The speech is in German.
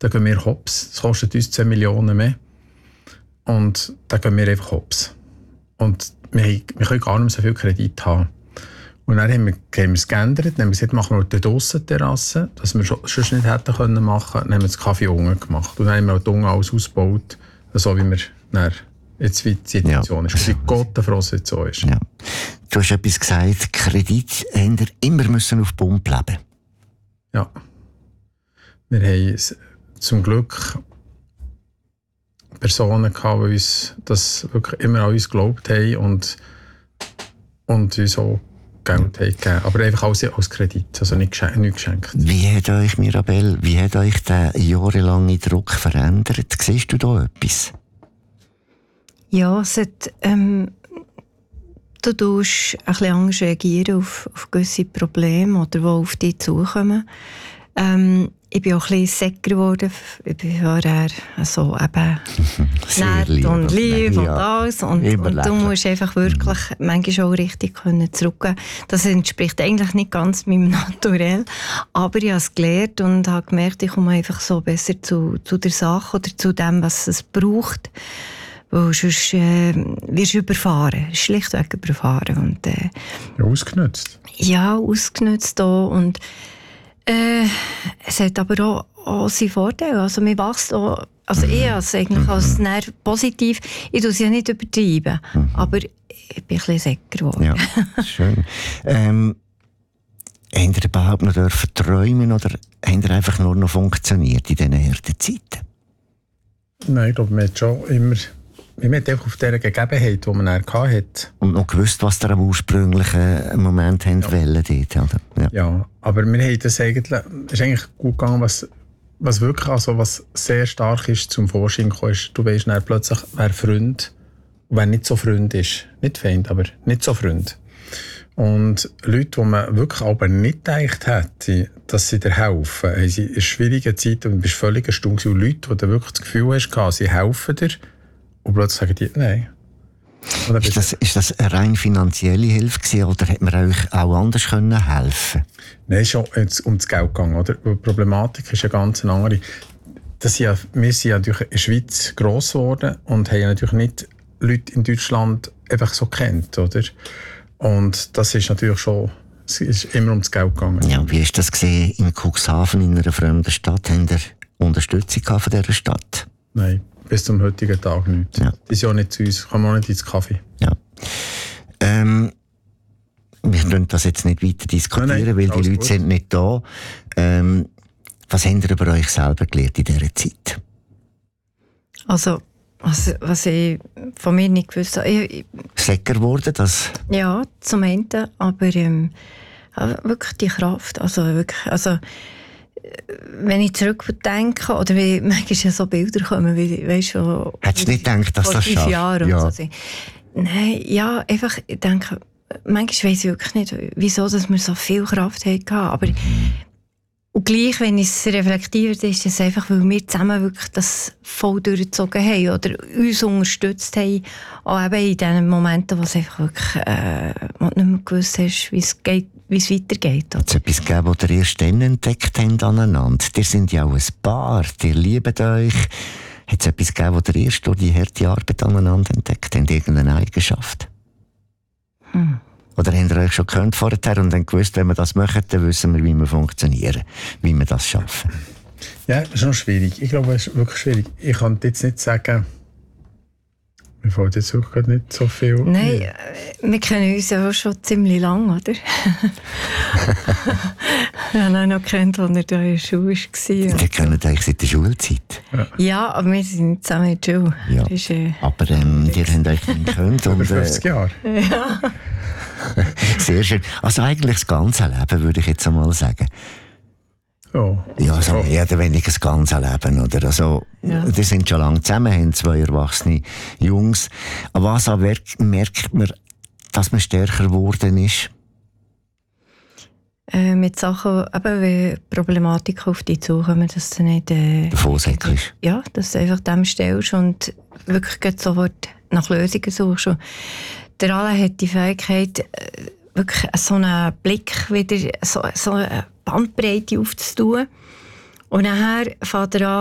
dann gehen wir hops. Es kostet uns 10 Millionen mehr. Und dann gehen wir einfach hops. Und wir können gar nicht mehr so viel Kredit haben. Und dann haben wir es geändert. Dann haben wir gesagt, machen wir die Aussenterrasse, dass wir sonst nicht hätten können machen. Dann haben wir das Kaffee unten gemacht. Und dann haben wir auch unten alles ausgebaut, so wie wir dann jetzt wie die Situation ist. Wie Gott froh, dass es so ist. Ja. Du hast etwas gesagt, Kredit haben wir immer müssen auf Pump leben. Ja. Wir haben zum Glück Personen gehabt, die uns das wirklich immer an uns geglaubt haben und uns auch Geld haben gegeben. Aber einfach alles als Kredit, also nicht geschenkt. Wie hat euch, Mirabel, der jahrelange Druck verändert? Siehst du da etwas? Ja, es hat, du tust ein bisschen anders reagieren auf gewisse Probleme, oder die auf dich zukommen. Ich bin auch ein bisschen säcker geworden. Ich bin vorher so eben nett und lieb und alles. Und du musst einfach wirklich manchmal auch richtig zurückgehen. Das entspricht eigentlich nicht ganz meinem Naturell. Aber ich habe es gelernt und habe gemerkt, ich komme einfach so besser zu der Sache oder zu dem, was es braucht. Weil sonst wirst du überfahren, schlichtweg überfahren. Und, ja, ausgenutzt. Ja, ausgenutzt auch. Und es hat aber auch seine Vorteile. Also man wächst auch, also ich habe es eigentlich als positiv. Ich tue es ja nicht übertreiben, aber ich bin ein bisschen säcker geworden. Ja, schön. Habt ihr überhaupt noch träumen oder habt ihr einfach nur noch funktioniert in diesen harten Zeiten? Nein, ich glaube, man hat schon immer... Man hat einfach auf dieser Gegebenheit, die man dann hatte. Und noch gewusst, was ihr am ursprünglichen Moment wollen dort, oder? Ja, aber wir haben das eigentlich... Es ist eigentlich gut gegangen, was wirklich, also was sehr stark ist zum Vorschein gekommen ist. Du weisst dann plötzlich, wer Freund und wer nicht so Freund ist. Nicht Feind, aber nicht so Freund. Und Leute, die man wirklich aber nicht gedacht hätte, dass sie dir helfen, haben sie in schwierigen Zeiten, und du bist völlig erstaunt, und Leute, die du wirklich das Gefühl hast, sie helfen dir, und plötzlich sagen die, nein. Ist das eine rein finanzielle Hilfe gewesen, oder hätte man euch auch anders helfen können? Nein, es ist schon um das Geld gegangen. Oder? Die Problematik ist eine ganz andere. Wir sind ja natürlich in der Schweiz gross geworden und haben natürlich nicht Leute in Deutschland einfach so kennt, oder? Und das ist natürlich schon, es ist immer um das Geld gegangen. Ja, wie ist das gesehen in Cuxhaven, in einer fremden Stadt? Habt ihr Unterstützung von dieser Stadt? Nein, bis zum heutigen Tag nicht. Ja. Die sind ja nicht zu uns, kommen auch nicht ins Kaffee. Ja. Wir können das jetzt nicht weiter diskutieren, nein, weil die Leute sind nicht da. Was habt ihr über euch selber gelernt in dieser Zeit? Also, was ich von mir nicht gewusst habe. Säcker geworden, das? Ja, zum einen, aber wirklich die Kraft. Also, wenn ich zurückdenke, oder wie manchmal so Bilder kommen, wie, weißt du, hättest du nicht gedacht, dass das schafft? Jahren ja. So. Nein, ja, einfach, ich denke, manchmal weiss ich wirklich nicht, wieso dass wir so viel Kraft hatten. Aber und gleich, wenn ich es reflektiere, ist es einfach, weil wir zusammen wirklich das voll durchgezogen haben oder uns unterstützt haben, auch eben in den Momenten, wo es einfach wirklich, wo du nicht mehr gewusst hast, wie es weitergeht. Hat es etwas gegeben, das ihr erst dann entdeckt habt aneinander? Ihr seid ja auch ein Paar, ihr liebt euch. Hat es etwas gegeben, das ihr erst durch die harte Arbeit aneinander entdeckt habt? Irgendeine Eigenschaft? Oder habt ihr euch schon gekannt vorher und dann gewusst, wenn wir das machen, dann wissen wir, wie wir funktionieren, wie wir das schaffen? Ja, das ist noch schwierig. Ich glaube, es ist wirklich schwierig. Ich kann jetzt nicht sagen, mir fällt jetzt wirklich nicht so viel. Nein, wir kennen uns ja auch schon ziemlich lang, oder? Wir haben auch noch gekannt, als er da in der Schule war. Wir kennen euch seit der Schulzeit. Ja, aber wir sind nicht zusammen in der Schule. Ja. Das ist, aber ihr habt euch nicht gekannt. Über 50 Jahre. Ja. Sehr schön. Also eigentlich das ganze Leben, würde ich jetzt einmal sagen. Oh. Ja, also mehr oder weniger das ganze Leben, oder? Also, ja. Die sind schon lange zusammen, haben 2 erwachsene Jungs. An was merkt man, dass man stärker geworden ist? Mit Sachen, eben, wie Problematiken auf dich zukommen, dass du nicht... davon säckelst. Ja, dass du einfach dem stellst und wirklich sofort nach Lösungen suchst. Und der Alain hat die Fähigkeit, wirklich so einen Blick wieder, so eine Bandbreite aufzutun. Und nachher fängt er an,